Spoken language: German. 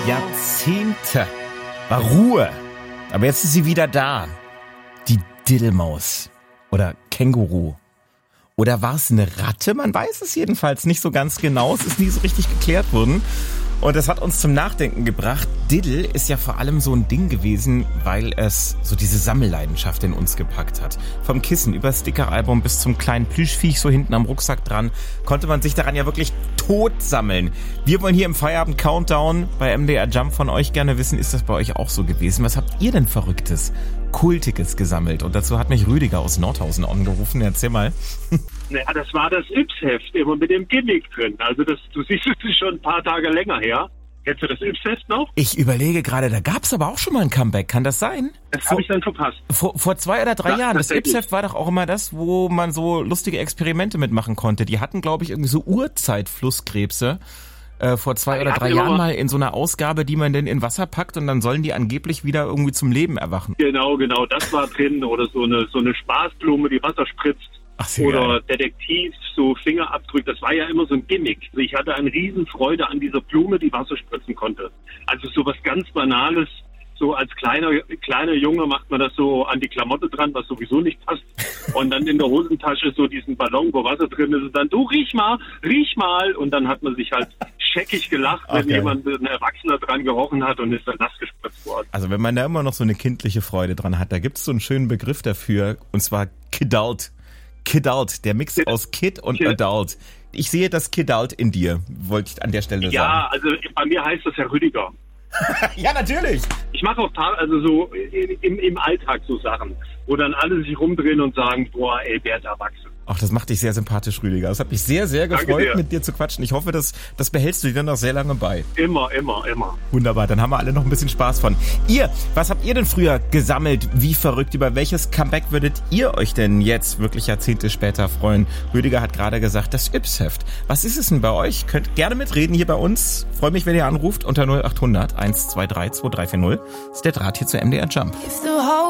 Jahrzehnte war Ruhe. Aber jetzt ist sie wieder da. Die Diddelmaus. Oder Känguru. Oder war es eine Ratte? Man weiß es jedenfalls nicht so ganz genau. Es ist nie so richtig geklärt worden. Und das hat uns zum Nachdenken gebracht. Diddle ist ja vor allem so ein Ding gewesen, weil es so diese Sammelleidenschaft in uns gepackt hat. Vom Kissen über Stickeralbum bis zum kleinen Plüschviech so hinten am Rucksack dran, konnte man sich daran ja wirklich tot sammeln. Wir wollen hier im Feierabend Countdown bei MDR Jump von euch gerne wissen, ist das bei euch auch so gewesen? Was habt ihr denn Verrücktes, Kultiges gesammelt? Und dazu hat mich Rüdiger aus Nordhausen angerufen. Erzähl mal. Naja, das war das Yps-Heft, immer mit dem Gimmick drin. Also du siehst, es ist schon ein paar Tage länger her. Kennst du das Yps-Heft noch? Ich überlege gerade, da gab's aber auch schon mal ein Comeback. Kann das sein? Das habe ich dann verpasst. Vor 2 oder 3 Jahren. Das Yps-Heft war doch auch immer das, wo man so lustige Experimente mitmachen konnte. Die hatten, glaube ich, irgendwie so Urzeitflusskrebse. Vor 2 oder 3 Jahren mal in so einer Ausgabe, die man denn in Wasser packt und dann sollen die angeblich wieder irgendwie zum Leben erwachen. Genau, das war drin. Oder so eine Spaßblume, die Wasser spritzt. Ach, sehr oder geil. Detektiv, so Fingerabdrück, das war ja immer so ein Gimmick. Also ich hatte eine Riesenfreude an dieser Blume, die Wasser spritzen konnte. Also so was ganz Banales, so als kleiner Junge macht man das so an die Klamotte dran, was sowieso nicht passt. Und dann in der Hosentasche so diesen Ballon, wo Wasser drin ist. Und dann, du riech mal. Und dann hat man sich halt scheckig gelacht, wenn jemand, ein Erwachsener dran gerochen hat und ist dann nass gespritzt worden. Also wenn man da immer noch so eine kindliche Freude dran hat, da gibt's so einen schönen Begriff dafür, und zwar Kidult. Kidult, der Mix aus Kid und Adult. Ich sehe das Kidult in dir, wollte ich an der Stelle sagen. Ja, also bei mir heißt das Herr Rüdiger. Ja, natürlich. Ich mache auch so im Alltag so Sachen, wo dann alle sich rumdrehen und sagen, boah, ey, der ist erwachsen. Ach, das macht dich sehr sympathisch, Rüdiger. Das hat mich sehr, sehr gefreut, mit dir zu quatschen. Ich hoffe, das behältst du dir dann noch sehr lange bei. Immer. Wunderbar, dann haben wir alle noch ein bisschen Spaß von. Was habt ihr denn früher gesammelt? Wie verrückt? Über welches Comeback würdet ihr euch denn jetzt wirklich Jahrzehnte später freuen? Rüdiger hat gerade gesagt, das Yps-Heft. Was ist es denn bei euch? Könnt gerne mitreden hier bei uns. Freue mich, wenn ihr anruft unter 0800 123 2340. Das ist der Draht hier zu MDR Jump.